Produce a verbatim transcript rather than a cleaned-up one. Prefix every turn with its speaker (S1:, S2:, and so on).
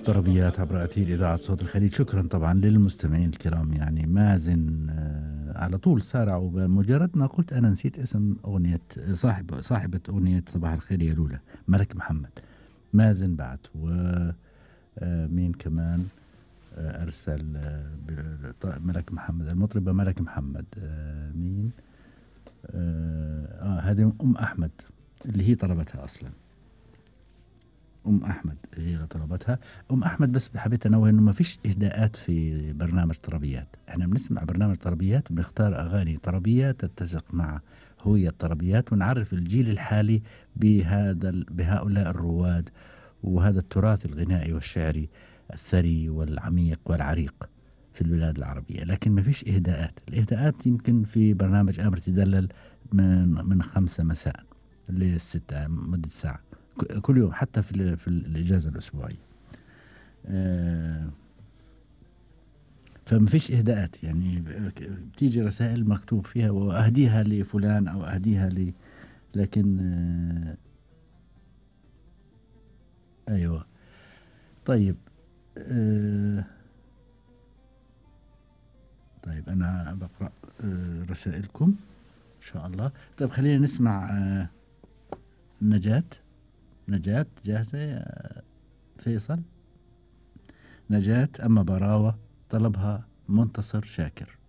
S1: طربيات عبر أثير إذاعة صوت الخليج. شكرا طبعا للمستمعين الكرام. يعني مازن آه، على طول سارعوا بمجرد ما قلت أنا نسيت اسم أغنية صاحب صاحبة أغنية صباح الخير يا لولا، ملك محمد. مازن بعد ومين كمان آه، أرسل آه، ب- ط- ملك محمد، المطربة ملك محمد. آه، مين آه آه، هذه أم أحمد اللي هي طلبتها أصلا. أم أحمد هي اللي طلبتها. أم أحمد بس حبيت أنوه إنه ما فيش إهداءات في برنامج طربيات. إحنا بنسمع برنامج طربيات، بنختار أغاني طربية تتسق مع هوية الطربيات، ونعرف الجيل الحالي بهذا ال- بهؤلاء الرواد وهذا التراث الغنائي والشعري الثري والعميق والعريق في البلاد العربية. لكن ما فيش إهداءات. الإهداءات يمكن في برنامج آمر تدلل من من خمسة مساء للستة، مدة ساعة ك- كل يوم، حتى في ال- في الإجازة الأسبوعية. آه، فما فيش إهداءات. يعني ب- بتيجي رسائل مكتوب فيها وأهديها لفلان أو أهديها لي. لكن آه، أيوة. طيب. آه، طيب أنا بقرأ آه، رسائلكم إن شاء الله. طيب خلينا نسمع آه، نجاة. نجاة جاهزة يا فيصل؟ نجاة أما براوة طلبها منتصر شاكر.